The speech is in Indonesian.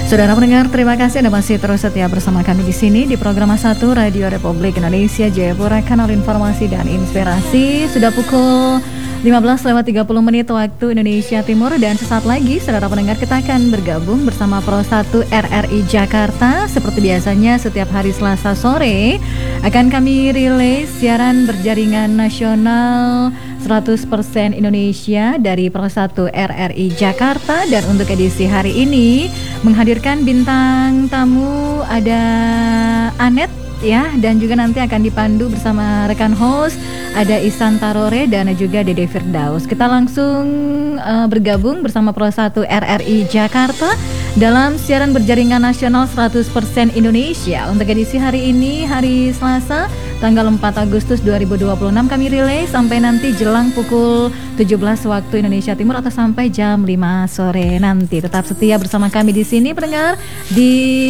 Saudara pendengar, terima kasih Anda masih terus setia bersama kami di sini di program 1 Radio Republik Indonesia Jayapura, kanal informasi dan inspirasi. Sudah pukul 15:30 waktu Indonesia Timur, dan sesaat lagi saudara pendengar kita akan bergabung bersama Pro 1 RRI Jakarta. Seperti biasanya setiap hari Selasa sore akan kami rilis siaran berjaringan nasional 100% Indonesia dari Pro 1 RRI Jakarta. Dan untuk edisi hari ini menghadirkan bintang tamu, ada Anet ya, dan juga nanti akan dipandu bersama rekan host ada Ihsan Tarore dan juga Dede Firdaus. Kita langsung bergabung bersama Pro 1 RRI Jakarta dalam siaran berjaringan nasional 100% Indonesia. Untuk edisi hari ini, hari Selasa tanggal 4 Agustus 2026, kami relay sampai nanti jelang pukul 17 waktu Indonesia Timur atau sampai jam 5 sore nanti. Tetap setia bersama kami di sini pendengar di